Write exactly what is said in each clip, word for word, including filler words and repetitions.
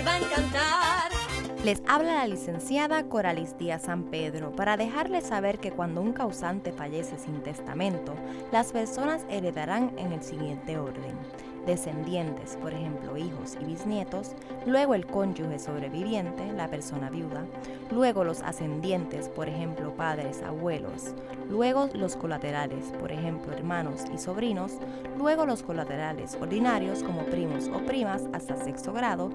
va a encantar. Les habla la licenciada Coralis Díaz San Pedro para dejarles saber que cuando un causante fallece sin testamento, las personas heredarán en el siguiente orden: descendientes, por ejemplo, hijos y bisnietos, luego el cónyuge sobreviviente, la persona viuda, luego los ascendientes, por ejemplo, padres, abuelos, luego los colaterales, por ejemplo, hermanos y sobrinos, luego los colaterales ordinarios como primos o primas hasta sexto grado.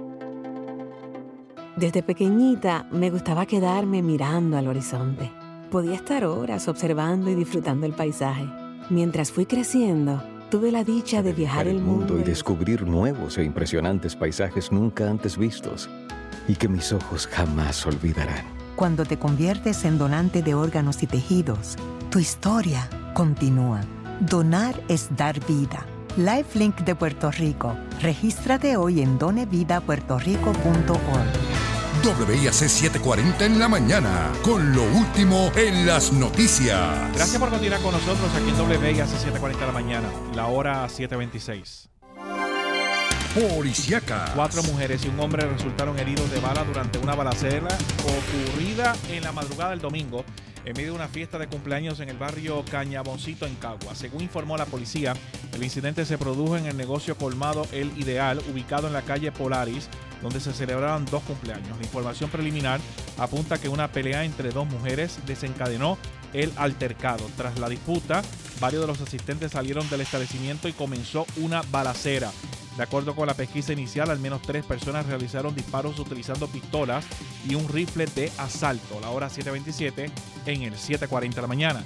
Desde pequeñita me gustaba quedarme mirando al horizonte. Podía estar horas observando y disfrutando el paisaje. Mientras fui creciendo, tuve la dicha de viajar el mundo y descubrir nuevos e impresionantes paisajes nunca antes vistos y que mis ojos jamás olvidarán. Cuando te conviertes en donante de órganos y tejidos, tu historia continúa. Donar es dar vida. LifeLink de Puerto Rico. Regístrate hoy en done vida puerto rico punto org. W I A C setecientos cuarenta en la mañana, con lo último en las noticias. Gracias por continuar con nosotros aquí en W I A C setecientos cuarenta en la mañana, la hora siete veintiséis. Policíacas. Cuatro mujeres y un hombre resultaron heridos de bala durante una balacera ocurrida en la madrugada del domingo en medio de una fiesta de cumpleaños en el barrio Cañaboncito, en Cagua. Según informó la policía, el incidente se produjo en el negocio colmado El Ideal, ubicado en la calle Polaris, donde se celebraban dos cumpleaños. La información preliminar apunta que una pelea entre dos mujeres desencadenó el altercado. Tras la disputa, varios de los asistentes salieron del establecimiento y comenzó una balacera. De acuerdo con la pesquisa inicial, al menos tres personas realizaron disparos utilizando pistolas y un rifle de asalto. La hora siete veintisiete en el siete cuarenta de la mañana.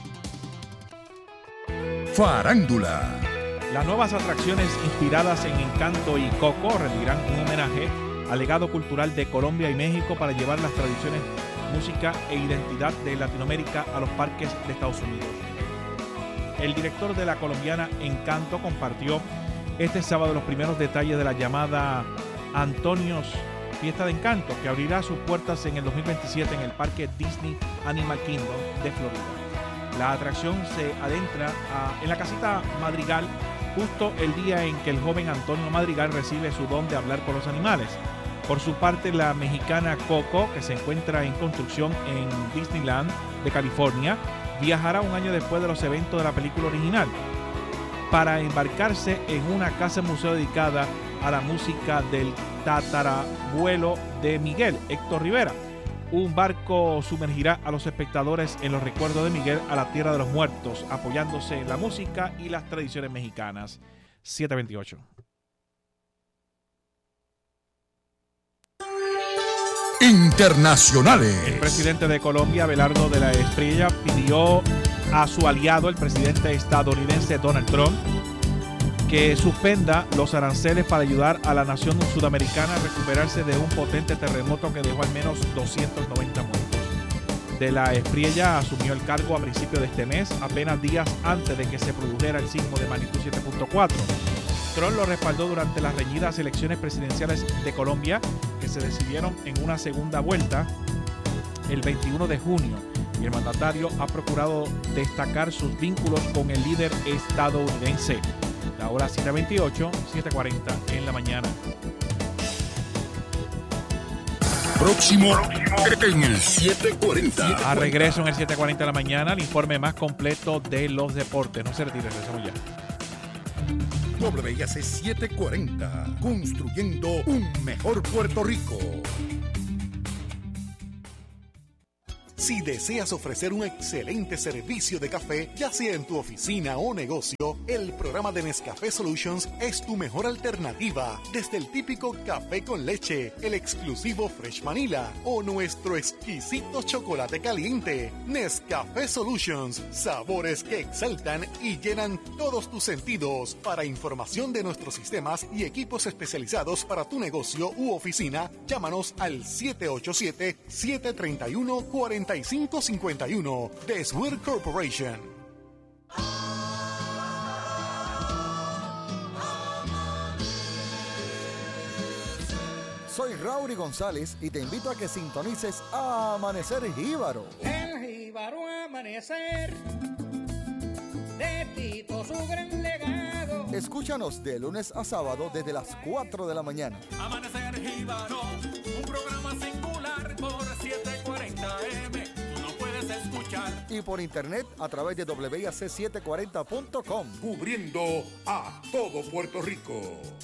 Farándula. Las nuevas atracciones inspiradas en Encanto y Coco rendirán un homenaje al legado cultural de Colombia y México para llevar las tradiciones, música e identidad de Latinoamérica a los parques de Estados Unidos. El director de la colombiana Encanto compartió este sábado los primeros detalles de la llamada Antonio's Fiesta de Encanto, que abrirá sus puertas en el dos mil veintisiete en el parque Disney Animal Kingdom de Florida. La atracción se adentra a, en la casita Madrigal justo el día en que el joven Antonio Madrigal recibe su don de hablar con los animales. Por su parte, la mexicana Coco, que se encuentra en construcción en Disneyland de California, viajará un año después de los eventos de la película original para embarcarse en una casa museo dedicada a la música del tatarabuelo de Miguel, Héctor Rivera. Un barco sumergirá a los espectadores en los recuerdos de Miguel a la tierra de los muertos, apoyándose en la música y las tradiciones mexicanas. siete veintiocho. Internacionales. El presidente de Colombia, Abelardo de la Espriella, pidió a su aliado, el presidente estadounidense Donald Trump, que suspenda los aranceles para ayudar a la nación sudamericana a recuperarse de un potente terremoto que dejó al menos doscientos noventa muertos. De la Espriella asumió el cargo a principios de este mes, apenas días antes de que se produjera el sismo de magnitud siete punto cuatro. Trump lo respaldó durante las reñidas elecciones presidenciales de Colombia, que se decidieron en una segunda vuelta el veintiuno de junio. Y el mandatario ha procurado destacar sus vínculos con el líder estadounidense. La hora siete veintiocho, siete cuarenta en la mañana. Próximo en el siete cuarenta. A regreso en el siete cuarenta de la mañana, el informe más completo de los deportes. No se retire, regresamos ya. W I A C setecientos cuarenta, construyendo un mejor Puerto Rico. Si deseas ofrecer un excelente servicio de café, ya sea en tu oficina o negocio, el programa de Nescafé Solutions es tu mejor alternativa. Desde el típico café con leche, el exclusivo Fresh Vanilla o nuestro exquisito chocolate caliente. Nescafé Solutions, sabores que exaltan y llenan todos tus sentidos. Para información de nuestros sistemas y equipos especializados para tu negocio u oficina, llámanos al siete ocho siete, siete tres uno, cuatro cinco cinco uno. The Swear Corporation. Soy Raury González y te invito a que sintonices a Amanecer Jíbaro. El Jíbaro Amanecer, de Tito su gran legado. Escúchanos de lunes a sábado desde las cuatro de la mañana. Amanecer Jíbaro. Jíbaro, un programa singular por setecientos cuarenta A M. Tú no puedes escuchar. Y por internet a través de doble i a ce setecientos cuarenta punto com. Cubriendo a todo Puerto Rico.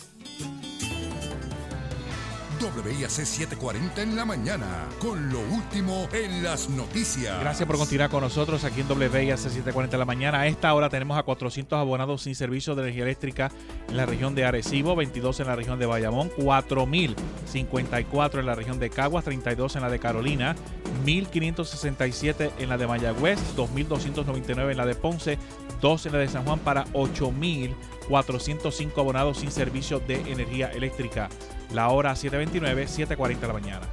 doble i a ce setecientos cuarenta en la mañana, con lo último en las noticias. Gracias por continuar con nosotros aquí en doble i a ce setecientos cuarenta en la mañana. A esta hora tenemos a cuatrocientos abonados sin servicio de energía eléctrica en la región de Arecibo, veintidós en la región de Bayamón, cuatro mil cincuenta y cuatro en la región de Caguas, treinta y dos en la de Carolina, mil quinientos sesenta y siete en la de Mayagüez, dos mil doscientos noventa y nueve en la de Ponce, dos en la de San Juan, para ocho mil cuatrocientos cinco abonados sin servicio de energía eléctrica. La hora siete veintinueve, siete cuarenta de la mañana.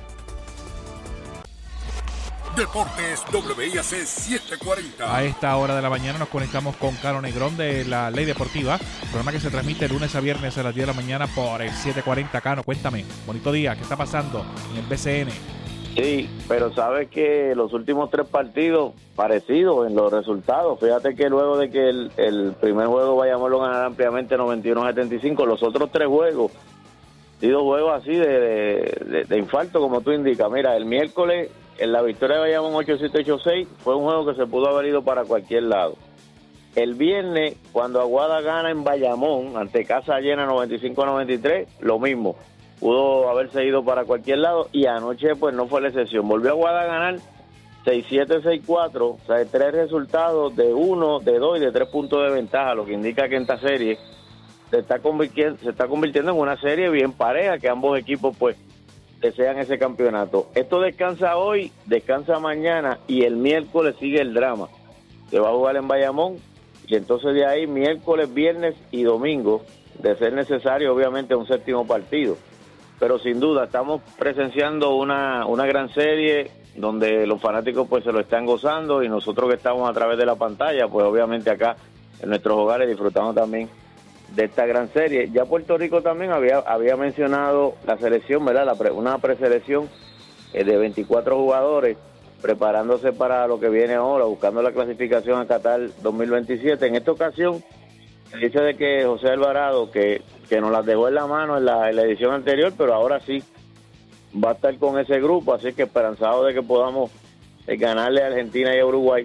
Deportes doble i a ce setecientos cuarenta. A esta hora de la mañana nos conectamos con Caro Negrón de La Ley Deportiva, programa que se transmite lunes a viernes a las diez de la mañana por el setecientos cuarenta. Cano, cuéntame, bonito día, ¿qué está pasando en el B C N? Sí, pero sabes que los últimos tres partidos parecidos en los resultados. Fíjate que luego de que el, el primer juego Bayamón lo ganara ampliamente noventa y uno a setenta y cinco, los otros tres juegos sido juegos así de, de, de, de infarto, como tú indicas. Mira, el miércoles en la victoria de Bayamón ocho siete ocho seis fue un juego que se pudo haber ido para cualquier lado. El viernes, cuando Aguada gana en Bayamón ante casa llena noventa y cinco a noventa y tres, lo mismo, pudo haberse ido para cualquier lado, y anoche pues no fue la excepción. Volvió Aguada a ganar seis siete seis cuatro, o sea, tres resultados de uno, de dos y de tres puntos de ventaja, lo que indica que en esta serie se está convirtiendo, se está convirtiendo en una serie bien pareja, que ambos equipos pues desean ese campeonato. Esto descansa hoy, descansa mañana, y el miércoles sigue el drama. Se va a jugar en Bayamón, y entonces de ahí miércoles, viernes y domingo, de ser necesario obviamente un séptimo partido. Pero sin duda estamos presenciando una, una gran serie donde los fanáticos pues se lo están gozando, y nosotros que estamos a través de la pantalla pues obviamente acá en nuestros hogares disfrutamos también de esta gran serie. Ya Puerto Rico también había había mencionado la selección, ¿verdad? La pre, una preselección eh, de veinticuatro jugadores preparándose para lo que viene ahora, buscando la clasificación a Qatar dos mil veintisiete. En esta ocasión, el hecho de que José Alvarado, que, que nos las dejó en la mano en la, en la edición anterior, pero ahora sí va a estar con ese grupo, así que esperanzado de que podamos eh, ganarle a Argentina y a Uruguay,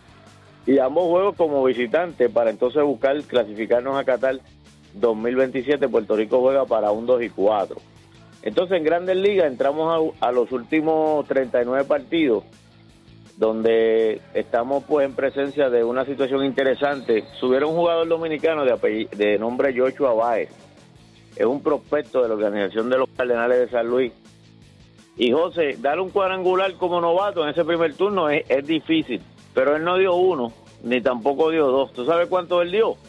y ambos juegos como visitantes, para entonces buscar clasificarnos a Qatar dos mil veintisiete. Puerto Rico juega para un dos y cuatro. Entonces en Grandes Ligas entramos a, a los últimos treinta y nueve partidos, donde estamos pues en presencia de una situación interesante. Subieron un jugador dominicano de, apell- de nombre Joshua Báez, es un prospecto de la organización de los Cardenales de San Luis. Y José, darle un cuadrangular como novato en ese primer turno es, es difícil, pero él no dio uno, ni tampoco dio dos. ¿Tú sabes cuánto él dio?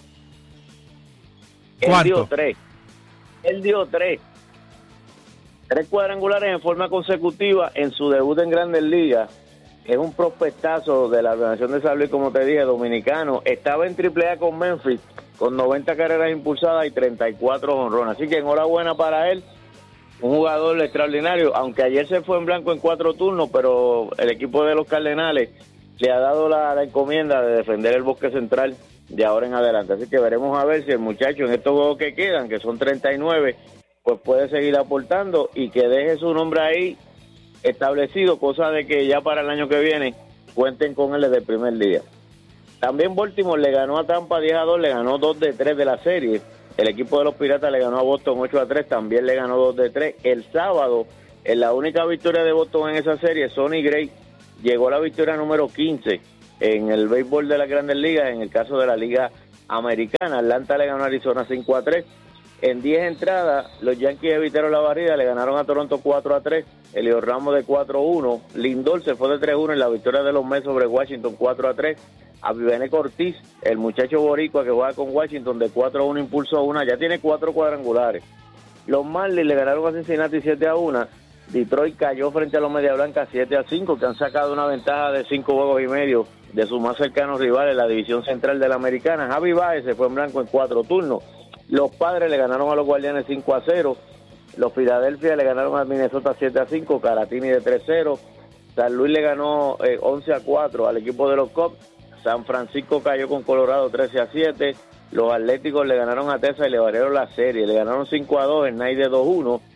¿Cuánto? Él dio tres. Él dio tres. Tres cuadrangulares en forma consecutiva en su debut en Grandes Ligas. Es un prospectazo de la organización de San Luis, como te dije, dominicano. Estaba en triple A con Memphis, con noventa carreras impulsadas y treinta y cuatro jonrones. Así que enhorabuena para él. Un jugador extraordinario, aunque ayer se fue en blanco en cuatro turnos, pero el equipo de los Cardenales le ha dado la, la encomienda de defender el bosque central de ahora en adelante. Así que veremos a ver si el muchacho en estos juegos que quedan, que son treinta y nueve, pues puede seguir aportando y que deje su nombre ahí establecido, cosa de que ya para el año que viene cuenten con él desde el primer día. También Baltimore le ganó a Tampa diez a dos, le ganó dos de tres de la serie. El equipo de los Piratas le ganó a Boston ocho a tres, también le ganó dos de tres. El sábado, en la única victoria de Boston en esa serie, Sonny Gray llegó a la victoria número quince en el béisbol de las Grandes Ligas. En el caso de la Liga Americana, Atlanta le ganó a Arizona cinco a tres. En diez entradas, los Yankees evitaron la barrida, le ganaron a Toronto cuatro a tres. Elio Ramos de cuatro a uno. Lindor se fue de tres a uno en la victoria de los Mets sobre Washington cuatro a tres. A Vivenek Ortiz, el muchacho boricua que juega con Washington, de cuatro a uno impulsó a una, ya tiene cuatro cuadrangulares. Los Marlins le ganaron a Cincinnati siete a uno. Detroit cayó frente a los Media Blancas siete a cinco, que han sacado una ventaja de cinco juegos y medio de sus más cercanos rivales, la división central de la Americana. Javi Baez se fue en blanco en cuatro turnos. Los Padres le ganaron a los Guardianes cinco a cero. Los Philadelphia le ganaron a Minnesota siete a cinco, Caratini de tres a cero. San Luis le ganó eh, once a cuatro al equipo de los Cubs. San Francisco cayó con Colorado trece a siete. Los Atléticos le ganaron a Texas y le variaron la serie. Le ganaron cinco a dos en Night de dos a uno.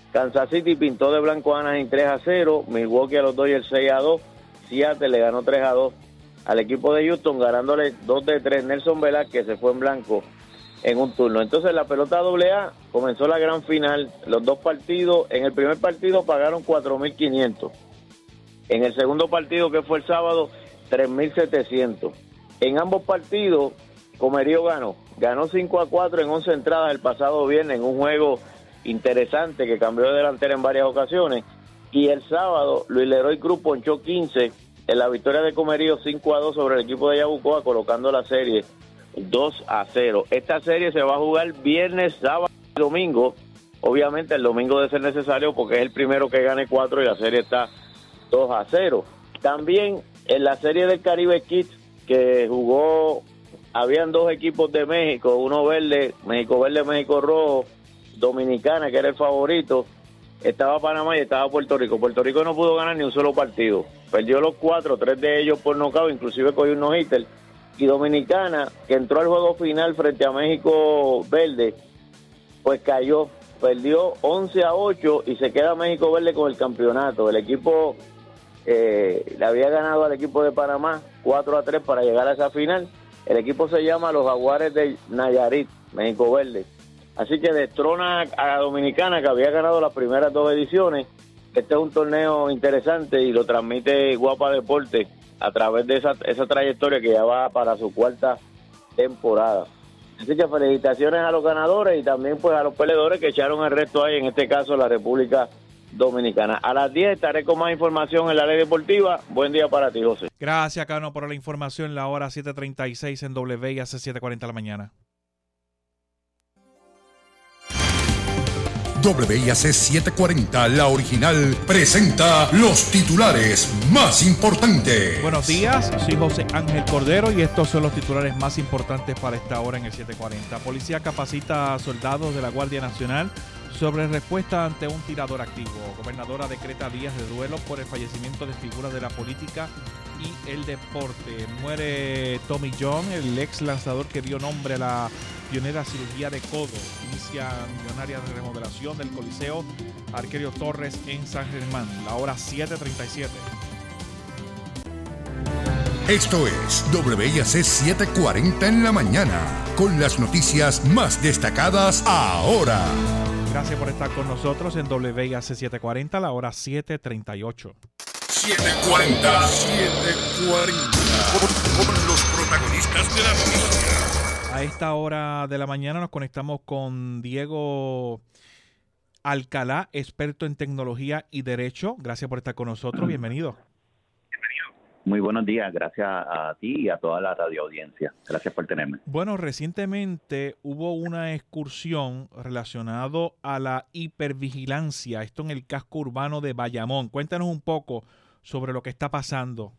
Kansas City pintó de blanco a Anaheim tres a cero, Milwaukee a los Dodgers seis a dos, Seattle le ganó tres a dos al equipo de Houston, ganándole dos de tres. Nelson Velázquez se fue en blanco en un turno. Entonces la pelota doble A comenzó la gran final, los dos partidos, en el primer partido pagaron cuatro mil quinientos, en el segundo partido, que fue el sábado, tres mil setecientos. En ambos partidos Comerío ganó, ganó cinco a cuatro en once entradas el pasado viernes en un juego interesante que cambió de delantera en varias ocasiones, y el sábado Luis Leroy Cruz ponchó quince en la victoria de Comerío cinco a dos sobre el equipo de Yabucoa, colocando la serie dos a cero. Esta serie se va a jugar viernes, sábado y domingo. Obviamente el domingo debe ser necesario porque es el primero que gane cuatro y la serie está dos a cero. También en la serie del Caribe Kids que jugó, habían dos equipos de México, uno verde, México verde, México rojo, Dominicana, que era el favorito, estaba Panamá y estaba Puerto Rico. Puerto Rico no pudo ganar ni un solo partido, perdió los cuatro, tres de ellos por nocaut, inclusive cogió un no-hitter. Y Dominicana, que entró al juego final frente a México Verde, pues cayó, perdió once a ocho y se queda México Verde con el campeonato. El equipo eh, le había ganado al equipo de Panamá cuatro a tres para llegar a esa final. El equipo se llama los Jaguares de Nayarit, México Verde. Así que destrona a Dominicana, que había ganado las primeras dos ediciones. Este es un torneo interesante y lo transmite Guapa Deportes a través de esa, esa trayectoria que ya va para su cuarta temporada. Así que felicitaciones a los ganadores y también pues a los peleadores que echaron el resto ahí, en este caso la República Dominicana. A las diez estaré con más información en la Ley Deportiva. Buen día para ti, José. Gracias, Cano, por la información. La hora siete treinta y seis en W I A C siete cuarenta de la mañana. W I A C siete cuarenta, la original, presenta los titulares más importantes. Buenos días, soy José Ángel Cordero y estos son los titulares más importantes para esta hora en el siete cuarenta. Policía capacita a soldados de la Guardia Nacional sobre respuesta ante un tirador activo. Gobernadora decreta días de duelo por el fallecimiento de figuras de la política y el deporte. Muere Tommy John, el ex lanzador que dio nombre a la pionera cirugía de codo. Inicia millonaria de remodelación del Coliseo Arquelio Torres en San Germán. La hora siete treinta y siete. Esto es W I A C siete cuarenta en la mañana, con las noticias más destacadas ahora. Gracias por estar con nosotros en W I A C siete cuarenta, la hora siete treinta y ocho. siete cuarenta, siete cuarenta, con, con los protagonistas de la noticia. A esta hora de la mañana nos conectamos con Diego Alcalá, experto en tecnología y derecho. Gracias por estar con nosotros. Bienvenido. Muy buenos días, gracias a ti y a toda la radio audiencia. Gracias por tenerme. Bueno, recientemente hubo una excursión relacionada a la hipervigilancia, esto en el casco urbano de Bayamón. Cuéntanos un poco sobre lo que está pasando.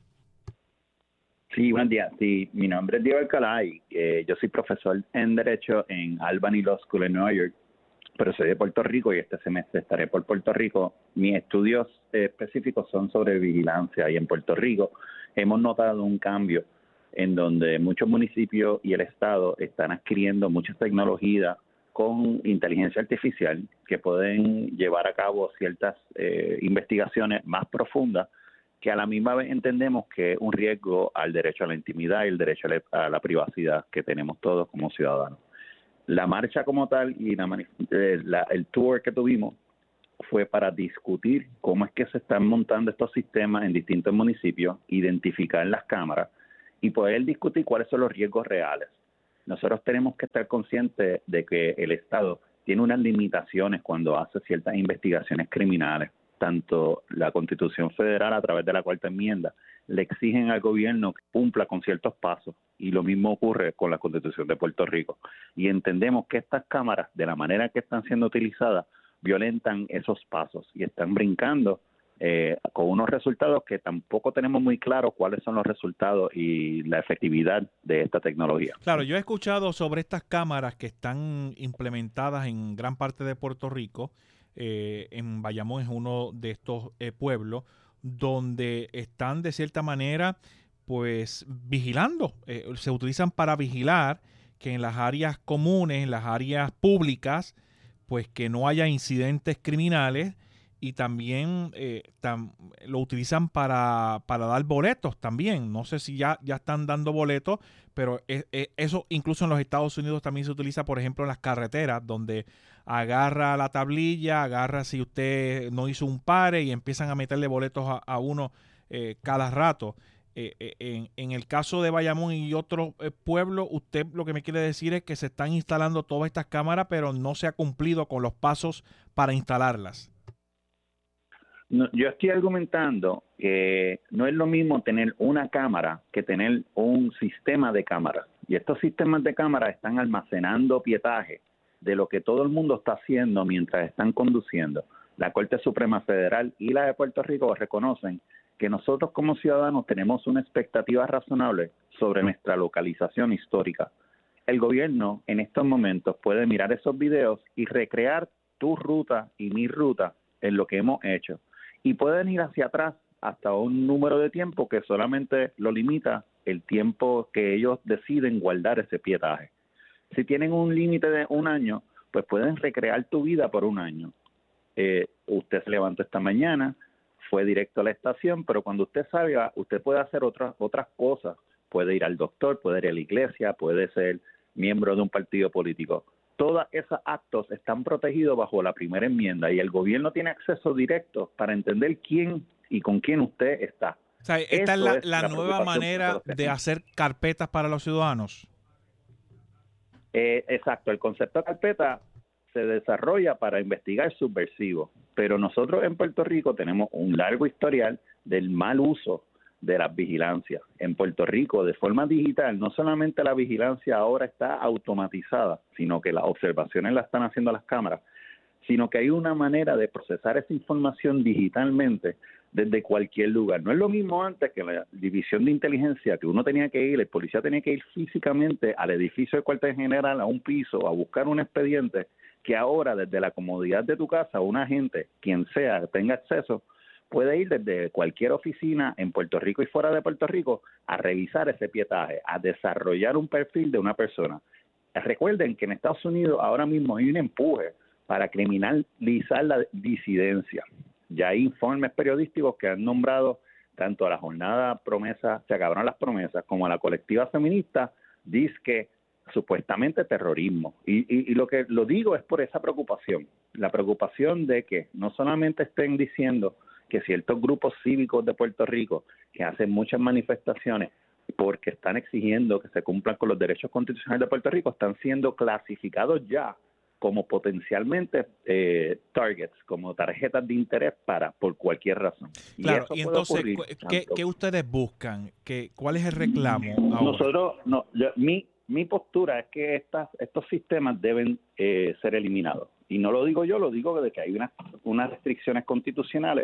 Sí, buenos días. Sí, mi nombre es Diego Alcalá y eh, yo soy profesor en Derecho en Albany Law School en Nueva York, pero soy de Puerto Rico y este semestre estaré por Puerto Rico. Mis estudios eh, específicos son sobre vigilancia y en Puerto Rico hemos notado un cambio en donde muchos municipios y el Estado están adquiriendo mucha tecnología con inteligencia artificial que pueden llevar a cabo ciertas eh, investigaciones más profundas que a la misma vez entendemos que es un riesgo al derecho a la intimidad y el derecho a la, a la privacidad que tenemos todos como ciudadanos. La marcha como tal y la, la, el tour que tuvimos fue para discutir cómo es que se están montando estos sistemas en distintos municipios, identificar las cámaras y poder discutir cuáles son los riesgos reales. Nosotros tenemos que estar conscientes de que el Estado tiene unas limitaciones cuando hace ciertas investigaciones criminales. Tanto la Constitución Federal a través de la Cuarta Enmienda le exigen al gobierno que cumpla con ciertos pasos y lo mismo ocurre con la Constitución de Puerto Rico. Y entendemos que estas cámaras, de la manera que están siendo utilizadas, violentan esos pasos y están brincando eh, con unos resultados que tampoco tenemos muy claros cuáles son los resultados y la efectividad de esta tecnología. Claro, yo he escuchado sobre estas cámaras que están implementadas en gran parte de Puerto Rico. Eh, en Bayamón es uno de estos eh, pueblos donde están de cierta manera pues vigilando, eh, se utilizan para vigilar que en las áreas comunes, en las áreas públicas, pues que no haya incidentes criminales, y también eh, tam, lo utilizan para, para dar boletos también. No sé si ya, ya están dando boletos, pero es, es, eso incluso en los Estados Unidos también se utiliza, por ejemplo, en las carreteras, donde agarra la tablilla, agarra si usted no hizo un pare y empiezan a meterle boletos a, a uno eh, cada rato. Eh, eh, en, en el caso de Bayamón y otros eh, pueblos, usted lo que me quiere decir es que se están instalando todas estas cámaras, pero no se ha cumplido con los pasos para instalarlas. No, yo estoy argumentando que no es lo mismo tener una cámara que tener un sistema de cámaras. Y estos sistemas de cámaras están almacenando pietaje de lo que todo el mundo está haciendo mientras están conduciendo. La Corte Suprema Federal y la de Puerto Rico reconocen que nosotros como ciudadanos tenemos una expectativa razonable sobre nuestra localización histórica. El gobierno en estos momentos puede mirar esos videos y recrear tu ruta y mi ruta en lo que hemos hecho. Y pueden ir hacia atrás hasta un número de tiempo que solamente lo limita el tiempo que ellos deciden guardar ese pietaje. Si tienen un límite de un año, pues pueden recrear tu vida por un año. Eh, usted se levantó esta mañana, fue directo a la estación, pero cuando usted salga, usted puede hacer otras otras cosas. Puede ir al doctor, puede ir a la iglesia, puede ser miembro de un partido político. Todos esos actos están protegidos bajo la primera enmienda y el gobierno tiene acceso directo para entender quién y con quién usted está. O sea, esta es la, es la, la nueva manera de hacer carpetas para los ciudadanos. Eh, exacto, el concepto de carpeta se desarrolla para investigar subversivos, pero nosotros en Puerto Rico tenemos un largo historial del mal uso de las vigilancias. En Puerto Rico, de forma digital, no solamente la vigilancia ahora está automatizada, sino que las observaciones las están haciendo las cámaras, sino que hay una manera de procesar esa información digitalmente desde cualquier lugar. No es lo mismo antes que la división de inteligencia, que uno tenía que ir, el policía tenía que ir físicamente al edificio del cuartel general, a un piso, a buscar un expediente, que ahora desde la comodidad de tu casa, un agente, quien sea, tenga acceso, puede ir desde cualquier oficina en Puerto Rico y fuera de Puerto Rico a revisar ese pietaje, a desarrollar un perfil de una persona. Recuerden que en Estados Unidos ahora mismo hay un empuje para criminalizar la disidencia. Ya hay informes periodísticos que han nombrado tanto a la jornada promesa, se acabaron las promesas, como a la colectiva feminista, disque supuestamente terrorismo. Y, y, y lo que lo digo es por esa preocupación, la preocupación de que no solamente estén diciendo que ciertos grupos cívicos de Puerto Rico que hacen muchas manifestaciones porque están exigiendo que se cumplan con los derechos constitucionales de Puerto Rico, están siendo clasificados ya como potencialmente eh, targets, como tarjetas de interés para por cualquier razón. Claro, y, y entonces, ¿qué, ¿qué ustedes buscan? ¿Qué, ¿Cuál es el reclamo ahora? Nosotros, no, yo, mi, mi postura es que estas, estos sistemas deben eh, ser eliminados. Y no lo digo yo, lo digo de que hay unas, unas restricciones constitucionales.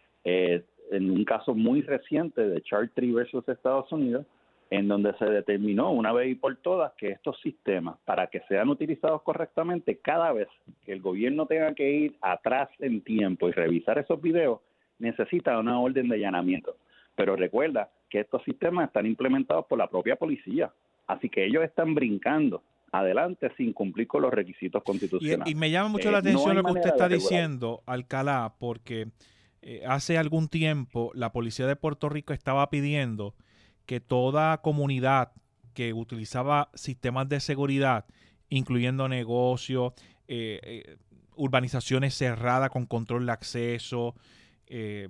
Eh, en un caso muy reciente de Chartry versus Estados Unidos, en donde se determinó una vez y por todas que estos sistemas, para que sean utilizados correctamente, cada vez que el gobierno tenga que ir atrás en tiempo y revisar esos videos, necesita una orden de allanamiento. Pero recuerda que estos sistemas están implementados por la propia policía, así que ellos están brincando adelante sin cumplir con los requisitos constitucionales. Y, y me llama mucho eh, la atención no lo que usted está diciendo, regular. Alcalá, porque eh, hace algún tiempo la policía de Puerto Rico estaba pidiendo que toda comunidad que utilizaba sistemas de seguridad, incluyendo negocios, eh, eh, urbanizaciones cerradas con control de acceso, eh,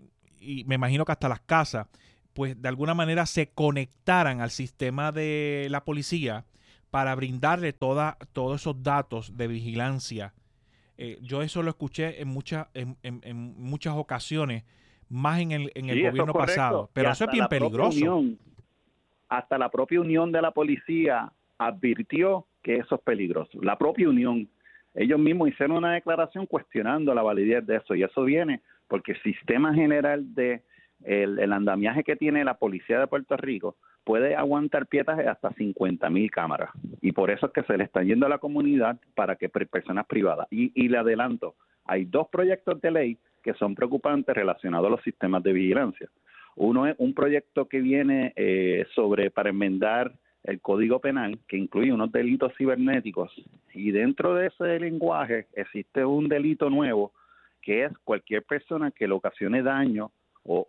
y me imagino que hasta las casas, pues de alguna manera se conectaran al sistema de la policía para brindarle toda, todos esos datos de vigilancia. Eh, yo eso lo escuché en, mucha, en, en, en muchas ocasiones, más en el, en el sí, gobierno eso es pasado. Pero eso es bien peligroso. Unión, hasta la propia unión de la policía advirtió que eso es peligroso. La propia unión, ellos mismos hicieron una declaración cuestionando la validez de eso. Y eso viene porque el sistema general de el, el andamiaje que tiene la policía de Puerto Rico puede aguantar pietaje hasta cincuenta mil cámaras. Y por eso es que se le están yendo a la comunidad para que personas privadas. Y, y le adelanto, hay dos proyectos de ley que son preocupantes relacionados a los sistemas de vigilancia. Uno es un proyecto que viene eh, sobre para enmendar el Código Penal, que incluye unos delitos cibernéticos, y dentro de ese lenguaje existe un delito nuevo, que es cualquier persona que le ocasione daño o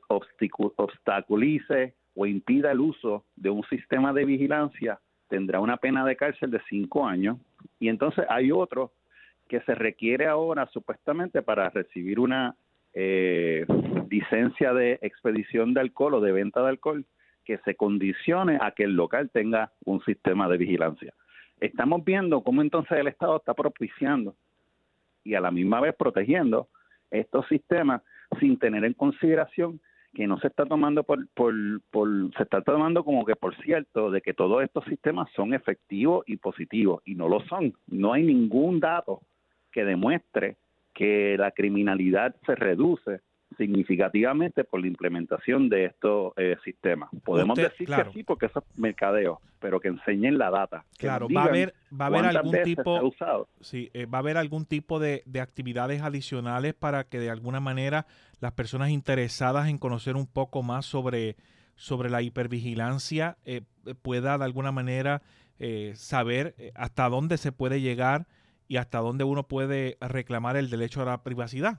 obstaculice o impida el uso de un sistema de vigilancia, tendrá una pena de cárcel de cinco años. Y entonces hay otro que se requiere ahora supuestamente para recibir una eh, licencia de expedición de alcohol o de venta de alcohol, que se condicione a que el local tenga un sistema de vigilancia. Estamos viendo cómo entonces el Estado está propiciando y a la misma vez protegiendo estos sistemas sin tener en consideración que no se está tomando por, por, por se está tomando como que por cierto de que todos estos sistemas son efectivos y positivos, y no lo son. No hay ningún dato que demuestre que la criminalidad se reduce significativamente por la implementación de estos eh, sistemas. Podemos Usted, decir claro. que sí, porque eso es mercadeo, pero que enseñen la data. Claro, va a haber, va a haber algún tipo, sí, eh, va a haber algún tipo de, de actividades adicionales para que de alguna manera las personas interesadas en conocer un poco más sobre, sobre la hipervigilancia eh, pueda de alguna manera eh, saber hasta dónde se puede llegar y hasta dónde uno puede reclamar el derecho a la privacidad.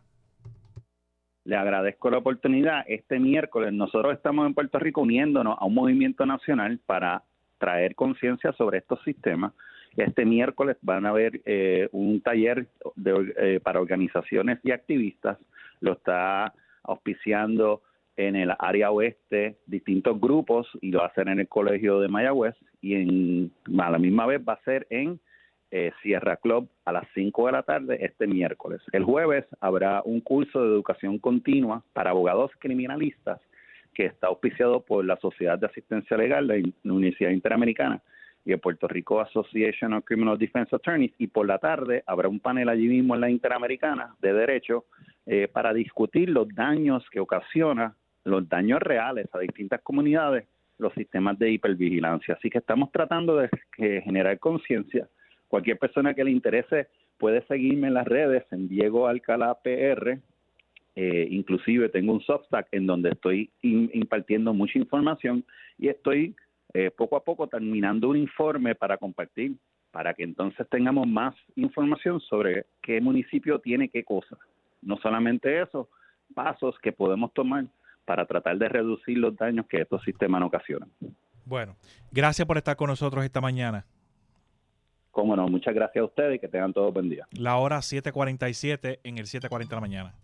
Le agradezco la oportunidad. Este miércoles nosotros estamos en Puerto Rico uniéndonos a un movimiento nacional para traer conciencia sobre estos sistemas. Este miércoles van a haber eh, un taller de, eh, para organizaciones y activistas. Lo está auspiciando en el área oeste distintos grupos y lo va a hacer en el Colegio de Mayagüez, y en, a la misma vez va a ser en Eh, Sierra Club a las cinco de la tarde este miércoles. El jueves habrá un curso de educación continua para abogados criminalistas que está auspiciado por la Sociedad de Asistencia Legal, la Universidad Interamericana y el Puerto Rico Association of Criminal Defense Attorneys, y por la tarde habrá un panel allí mismo en la Interamericana de Derecho eh, para discutir los daños que ocasiona, los daños reales a distintas comunidades, los sistemas de hipervigilancia. Así que estamos tratando de eh, generar conciencia. Cualquier persona que le interese puede seguirme en las redes en Diego Alcalá P R. Eh, inclusive tengo un Substack en donde estoy in, impartiendo mucha información, y estoy eh, poco a poco terminando un informe para compartir, para que entonces tengamos más información sobre qué municipio tiene qué cosa. No solamente eso, pasos que podemos tomar para tratar de reducir los daños que estos sistemas ocasionan. Bueno, gracias por estar con nosotros esta mañana. Cómo no, muchas gracias a ustedes y que tengan todos buen día. La hora siete cuarenta y siete en el siete cuarenta de la mañana.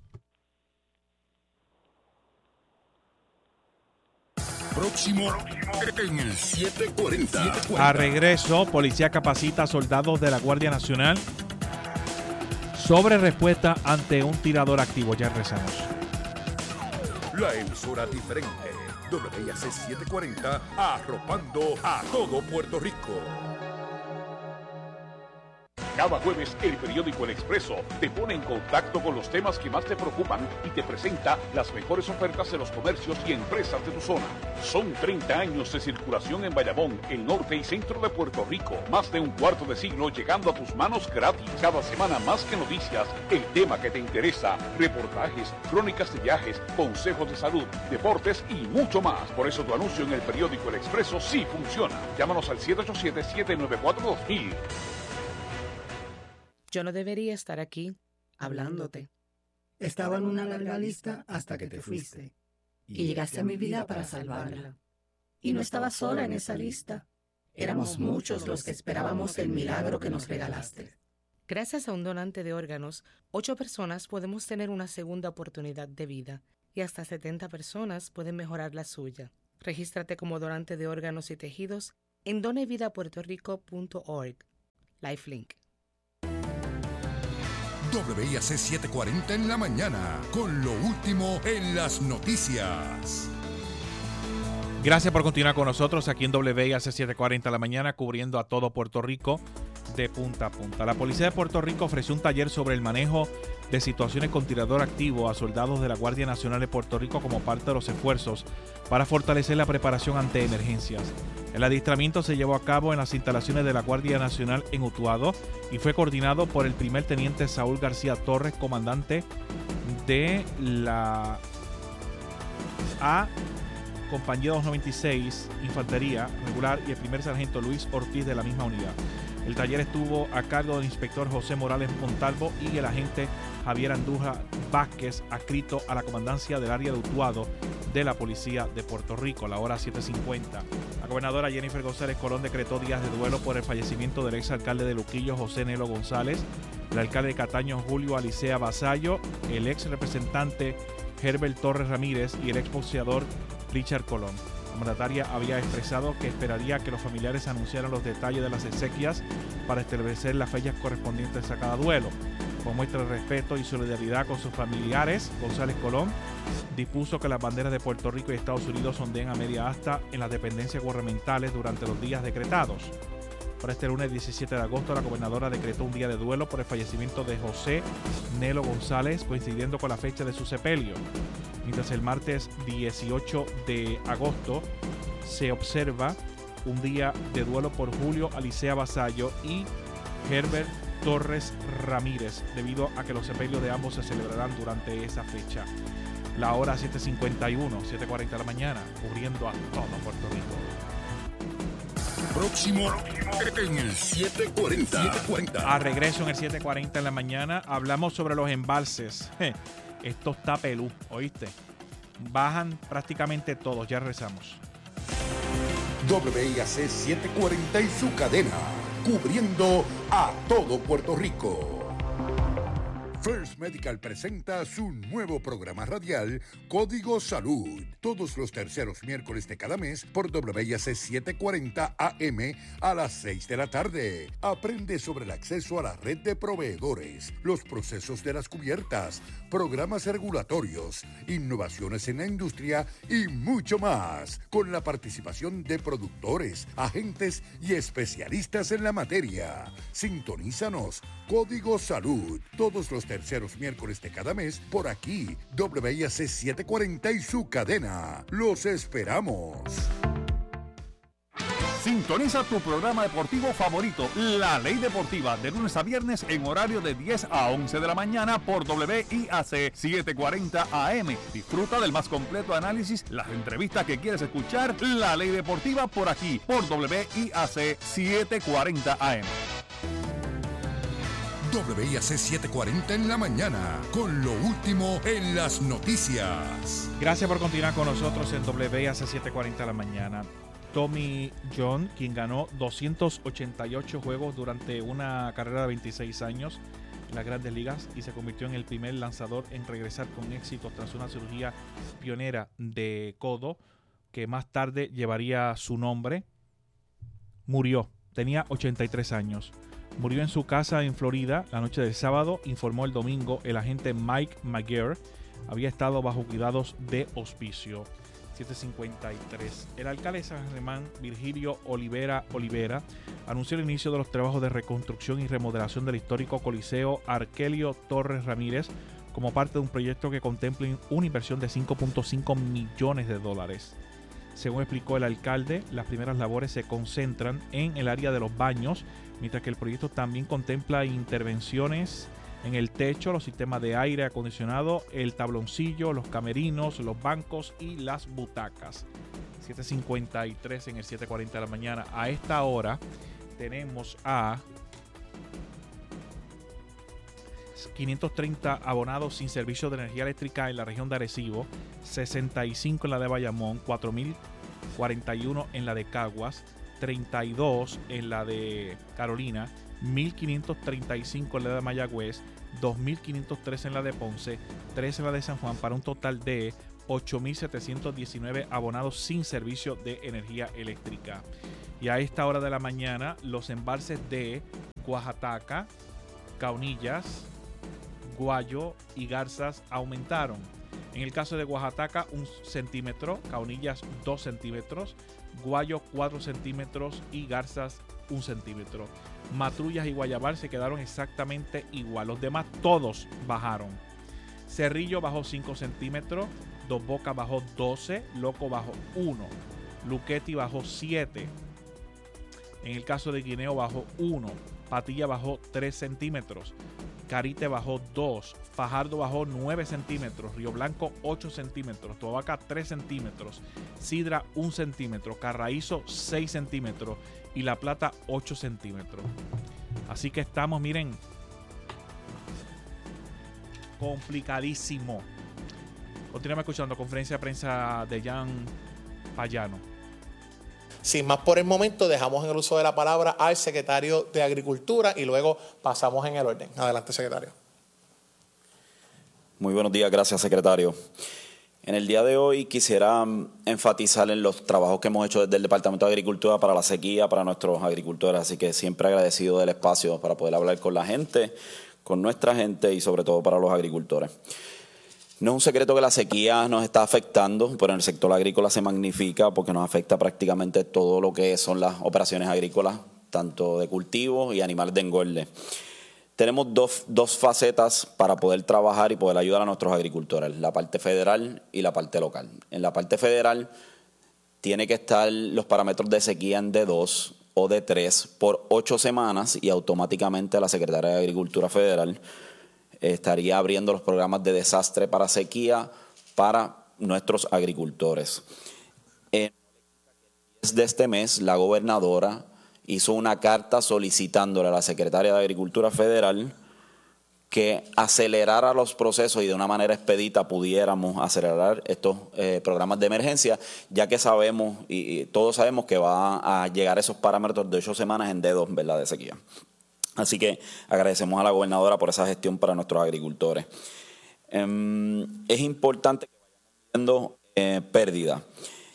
Próximo en el siete cuarenta. A regreso, policía capacita a soldados de la Guardia Nacional sobre respuesta ante un tirador activo. Ya regresamos. La emisora diferente. W I A C setecientos cuarenta, arropando a todo Puerto Rico. Cada jueves, el periódico El Expreso te pone en contacto con los temas que más te preocupan y te presenta las mejores ofertas de los comercios y empresas de tu zona. Son treinta años de circulación en Bayamón, el norte y centro de Puerto Rico. Más de un cuarto de siglo llegando a tus manos gratis. Cada semana más que noticias, el tema que te interesa, reportajes, crónicas de viajes, consejos de salud, deportes y mucho más. Por eso tu anuncio en el periódico El Expreso sí funciona. Llámanos al siete ocho siete, siete nueve cuatro, dos mil. Yo no debería estar aquí hablándote. Estaba en una larga lista hasta que te fuiste. Y llegaste a mi vida para salvarla. Y no estaba sola en esa lista. Éramos muchos los que esperábamos el milagro que nos regalaste. Gracias a un donante de órganos, ocho personas podemos tener una segunda oportunidad de vida y hasta setenta personas pueden mejorar la suya. Regístrate como donante de órganos y tejidos en donevidapuertorico punto org. Lifelink. W I A C setecientos cuarenta en la mañana, con lo último en las noticias. Gracias por continuar con nosotros aquí en W I A C setecientos cuarenta en la mañana, cubriendo a todo Puerto Rico de punta a punta. La Policía de Puerto Rico ofreció un taller sobre el manejo de situaciones con tirador activo a soldados de la Guardia Nacional de Puerto Rico como parte de los esfuerzos para fortalecer la preparación ante emergencias. El adiestramiento se llevó a cabo en las instalaciones de la Guardia Nacional en Utuado y fue coordinado por el primer teniente Saúl García Torres, comandante de la A Compañía doscientos noventa y seis, Infantería Regular, y el primer sargento Luis Ortiz de la misma unidad. El taller estuvo a cargo del inspector José Morales Montalvo y el agente Javier Andújar Vázquez, adscrito a la comandancia del área de Utuado de la Policía de Puerto Rico. La hora siete cincuenta. La gobernadora Jennifer González Colón decretó días de duelo por el fallecimiento del ex alcalde de Luquillo, José Nelo González, el alcalde de Cataño, Julio Alicea Vasallo, el ex representante Herbert Torres Ramírez y el ex boxeador Richard Colón. La mandataria había expresado que esperaría que los familiares anunciaran los detalles de las exequias para establecer las fechas correspondientes a cada duelo. Con muestra de respeto y solidaridad con sus familiares, González Colón dispuso que las banderas de Puerto Rico y Estados Unidos ondeen a media asta en las dependencias gubernamentales durante los días decretados. Para este lunes diecisiete de agosto, la gobernadora decretó un día de duelo por el fallecimiento de José Nelo González, coincidiendo con la fecha de su sepelio. Mientras el martes dieciocho de agosto se observa un día de duelo por Julio Alicea Vasallo y Herbert Torres Ramírez, debido a que los sepelios de ambos se celebrarán durante esa fecha. La hora siete cincuenta y uno, siete cuarenta de la mañana, cubriendo a todo Puerto Rico. Próximo en el siete cuarenta. A regreso en el siete cuarenta en la mañana, hablamos sobre los embalses. Esto está pelú, ¿oíste? Bajan prácticamente todos, ya rezamos. W I A C setecientos cuarenta y su cadena, cubriendo a todo Puerto Rico. First Medical presenta su nuevo programa radial Código Salud, todos los terceros miércoles de cada mes por W I A C setecientos cuarenta A M a las seis de la tarde. Aprende sobre el acceso a la red de proveedores, los procesos de las cubiertas, programas regulatorios, innovaciones en la industria y mucho más, con la participación de productores, agentes y especialistas en la materia. Sintonízanos, Código Salud, todos los terceros miércoles de cada mes por aquí, W I A C setecientos cuarenta y su cadena. Los esperamos. Sintoniza tu programa deportivo favorito, La Ley Deportiva, de lunes a viernes en horario de diez a once de la mañana por W I A C setecientos cuarenta A M. Disfruta del más completo análisis, las entrevistas que quieres escuchar. La Ley Deportiva por aquí, por W I A C setecientos cuarenta A M. W I A C setecientos cuarenta en la mañana, con lo último en las noticias. Gracias por continuar con nosotros en W I A C setecientos cuarenta en la mañana. Tommy John, quien ganó doscientos ochenta y ocho juegos durante una carrera de veintiséis años en las Grandes Ligas y se convirtió en el primer lanzador en regresar con éxito tras una cirugía pionera de codo que más tarde llevaría su nombre, murió. Tenía ochenta y tres años. Murió en su casa en Florida la noche del sábado, informó el domingo el agente Mike McGuire. Había estado bajo cuidados de hospicio. siete cincuenta y tres. El alcalde de San Germán, Virgilio Olivera Olivera, anunció el inicio de los trabajos de reconstrucción y remodelación del histórico Coliseo Arquelio Torres Ramírez como parte de un proyecto que contempla una inversión de cinco punto cinco millones de dólares. Según explicó el alcalde, las primeras labores se concentran en el área de los baños, mientras que el proyecto también contempla intervenciones en el techo, los sistemas de aire acondicionado, el tabloncillo, los camerinos, los bancos y las butacas. siete cincuenta y tres en el siete cuarenta de la mañana. A esta hora tenemos a quinientos treinta abonados sin servicio de energía eléctrica en la región de Arecibo, sesenta y cinco en la de Bayamón, cuatro mil cuarenta y uno en la de Caguas, treinta y dos en la de Carolina, mil quinientos treinta y cinco en la de Mayagüez, dos mil quinientos tres en la de Ponce, tres en la de San Juan, para un total de ocho mil setecientos diecinueve abonados sin servicio de energía eléctrica. Y a esta hora de la mañana, los embalses de Oaxaca, Caunillas, Guayo y Garzas aumentaron. En el caso de Oaxaca, un centímetro, Caunillas dos centímetros, Guayo cuatro centímetros y Garzas un centímetro. Matrullas y Guayabal se quedaron exactamente igual. Los demás todos bajaron. Cerrillo bajó cinco centímetros, Dos Bocas bajó doce, Loco bajó uno, Luquetti bajó siete. En el caso de Guineo bajó uno, Patilla bajó tres centímetros, Carite bajó dos, Fajardo bajó nueve centímetros, Río Blanco ocho centímetros, Toabaca tres centímetros, Sidra un centímetro, Carraízo seis centímetros y La Plata ocho centímetros. Así que estamos, miren, complicadísimo. Continuamos escuchando conferencia de prensa de Jan Payano. Sin más por el momento, dejamos en el uso de la palabra al secretario de Agricultura y luego pasamos en el orden. Adelante, secretario. Muy buenos días, gracias, secretario. En el día de hoy quisiera enfatizar en los trabajos que hemos hecho desde el Departamento de Agricultura para la sequía, para nuestros agricultores, así que siempre agradecido del espacio para poder hablar con la gente, con nuestra gente y sobre todo para los agricultores. No es un secreto que la sequía nos está afectando, pero en el sector agrícola se magnifica porque nos afecta prácticamente todo lo que son las operaciones agrícolas, tanto de cultivo y animales de engorde. Tenemos dos, dos facetas para poder trabajar y poder ayudar a nuestros agricultores, la parte federal y la parte local. En la parte federal tiene que estar los parámetros de sequía en D dos o D tres por ocho semanas y automáticamente la Secretaría de Agricultura Federal estaría abriendo los programas de desastre para sequía para nuestros agricultores. En de este mes, la gobernadora hizo una carta solicitándole a la Secretaría de Agricultura Federal que acelerara los procesos y de una manera expedita pudiéramos acelerar estos eh, programas de emergencia, ya que sabemos y, y todos sabemos que va a llegar esos parámetros de ocho semanas en D dos, ¿verdad?, de sequía. Así que agradecemos a la gobernadora por esa gestión para nuestros agricultores. Eh, es importante que vayamos viendo eh, pérdida.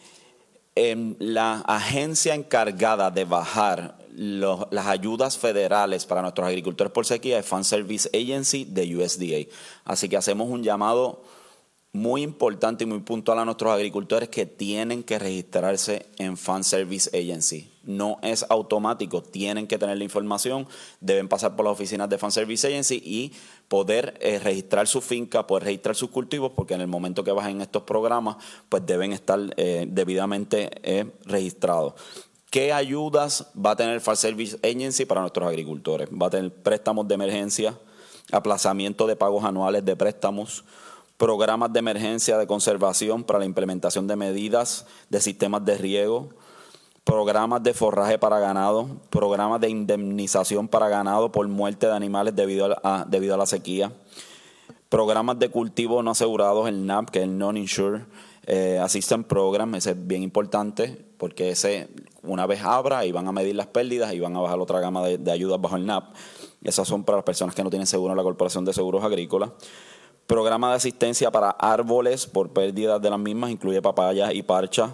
Eh, la agencia encargada de bajar los, las ayudas federales para nuestros agricultores por sequía es Farm Service Agency de U S D A. Así que hacemos un llamado muy importante y muy puntual a nuestros agricultores que tienen que registrarse en Farm Service Agency. No es automático, tienen que tener la información, deben pasar por las oficinas de Farm Service Agency y poder eh, registrar su finca, poder registrar sus cultivos, porque en el momento que bajen estos programas, pues deben estar eh, debidamente eh, registrados. ¿Qué ayudas va a tener Farm Service Agency para nuestros agricultores? Va a tener préstamos de emergencia, aplazamiento de pagos anuales de préstamos, programas de emergencia de conservación para la implementación de medidas de sistemas de riego, programas de forraje para ganado, programas de indemnización para ganado por muerte de animales debido a, debido a la sequía, programas de cultivo no asegurados, el N A P, que es el Non-Insured eh, Assistance Program, ese es bien importante porque ese una vez abra y van a medir las pérdidas y van a bajar otra gama de, de ayudas bajo el N A P. Esas son para las personas que no tienen seguro en la Corporación de Seguros Agrícolas. Programa de asistencia para árboles por pérdidas de las mismas, incluye papayas y parcha.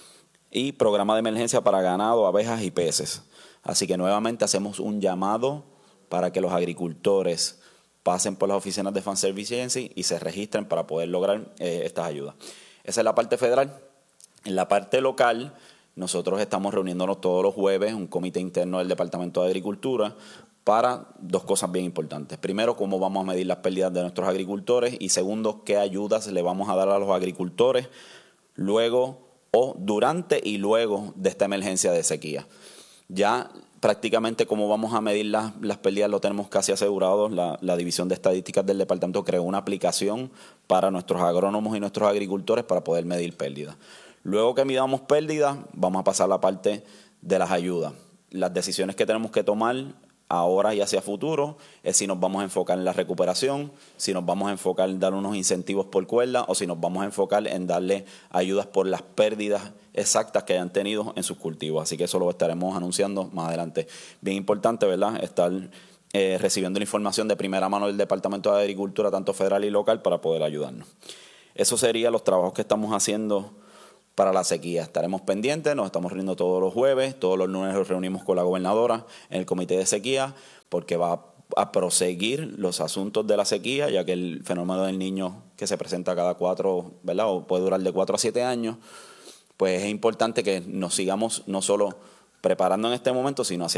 Y programa de emergencia para ganado, abejas y peces. Así que nuevamente hacemos un llamado para que los agricultores pasen por las oficinas de Farm Service Agency y se registren para poder lograr eh, estas ayudas. Esa es la parte federal. En la parte local, nosotros estamos reuniéndonos todos los jueves, un comité interno del Departamento de Agricultura, para dos cosas bien importantes. Primero, cómo vamos a medir las pérdidas de nuestros agricultores y segundo, qué ayudas le vamos a dar a los agricultores luego o durante y luego de esta emergencia de sequía. Ya prácticamente cómo vamos a medir las, las pérdidas lo tenemos casi asegurado. La, la División de Estadísticas del Departamento creó una aplicación para nuestros agrónomos y nuestros agricultores para poder medir pérdidas. Luego que midamos pérdidas, vamos a pasar a la parte de las ayudas. Las decisiones que tenemos que tomar ahora y hacia futuro es si nos vamos a enfocar en la recuperación, si nos vamos a enfocar en dar unos incentivos por cuerda o si nos vamos a enfocar en darle ayudas por las pérdidas exactas que hayan tenido en sus cultivos. Así que eso lo estaremos anunciando más adelante. Bien importante, ¿verdad?, estar eh, recibiendo la información de primera mano del Departamento de Agricultura, tanto federal y local, para poder ayudarnos. Eso serían los trabajos que estamos haciendo para la sequía. Estaremos pendientes, nos estamos reuniendo todos los jueves, todos los lunes nos reunimos con la gobernadora en el comité de sequía, porque va a proseguir los asuntos de la sequía, ya que el fenómeno del niño que se presenta cada cuatro, ¿verdad?, o puede durar de cuatro a siete años, pues es importante que nos sigamos no solo preparando en este momento, sino hacia